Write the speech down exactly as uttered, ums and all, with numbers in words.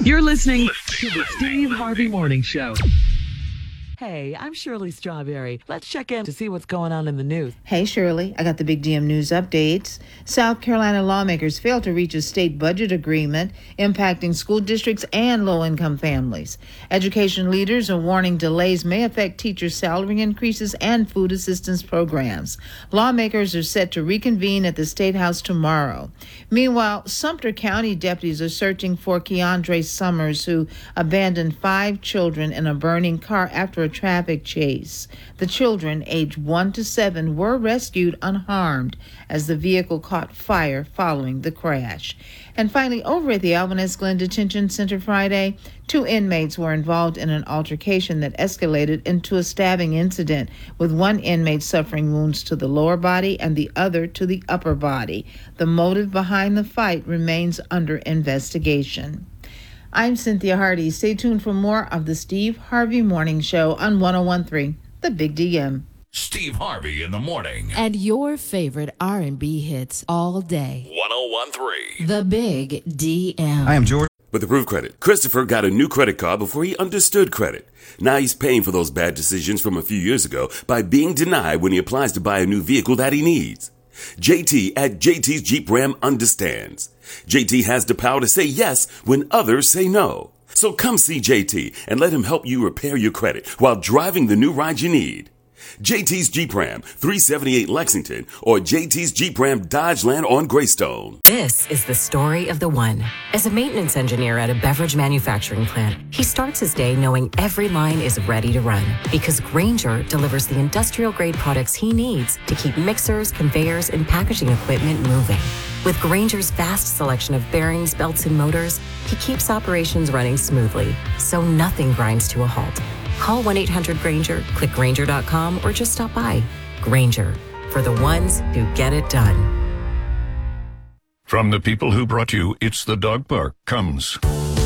You're listening to the Steve Harvey Morning Show. Hey, I'm Shirley Strawberry. Let's check in to see what's going on in the news. Hey, Shirley. I got the big D M news updates. South Carolina lawmakers failed to reach a state budget agreement impacting school districts and low-income families. Education leaders are warning delays may affect teachers' salary increases and food assistance programs. Lawmakers are set to reconvene at the State House tomorrow. Meanwhile, Sumter County deputies are searching for Keandre Summers, who abandoned five children in a burning car after a traffic chase. The children, aged one to seven, were rescued unharmed as the vehicle caught fire following the crash. And finally, over at the Alvarez Glen Detention Center Friday, two inmates were involved in an altercation that escalated into a stabbing incident, with one inmate suffering wounds to the lower body and the other to the upper body. The motive behind the fight remains under investigation. I'm Cynthia Hardy. Stay tuned for more of the Steve Harvey Morning Show on one oh one point three, The Big D M. Steve Harvey in the morning. And your favorite R and B hits all day. one oh one point three. The Big D M. I am George. With Approved Credit, Christopher got a new credit card before he understood credit. Now he's paying for those bad decisions from a few years ago by being denied when he applies to buy a new vehicle that he needs. J T at J T's Jeep Ram understands. J T has the power to say yes when others say no. So come see J T and let him help you repair your credit while driving the new ride you need. J T's Jeep Ram, three seventy-eight Lexington, or J T's Jeep Ram Dodgeland on Greystone. This is the story of the one. As a maintenance engineer at a beverage manufacturing plant, he starts his day knowing every line is ready to run because Grainger delivers the industrial-grade products he needs to keep mixers, conveyors, and packaging equipment moving. With Grainger's vast selection of bearings, belts, and motors, he keeps operations running smoothly, so nothing grinds to a halt. Call one eight hundred Grainger, click Grainger dot com, or just stop by. Grainger, for the ones who get it done. From the people who brought you It's the Dog Park comes